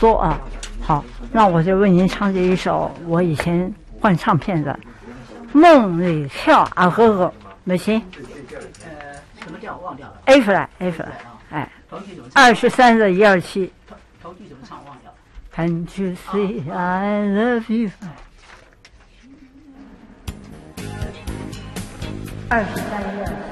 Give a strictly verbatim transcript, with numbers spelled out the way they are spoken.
作啊。好，那我就为您唱这一首我以前换唱片的《梦里跳啊呵呵》，没行。 呃，什么调忘掉了 ？A flat A flat， 哎，二十三的一二七。 头句怎么唱忘掉了 ？Can't you see I love you？ 二十三一二。